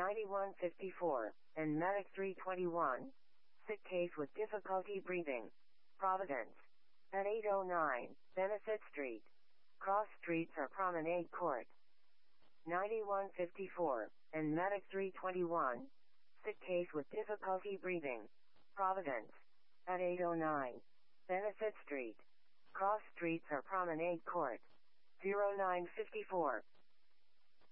9154, and Medic 321. Sick case with difficulty breathing. Providence. At 809, Benefit Street. Cross streets are Promenade Court. 9154, and Medic 321. Sick case with difficulty breathing. Providence. At 809, Benefit Street. Cross streets are Promenade Court. 0954,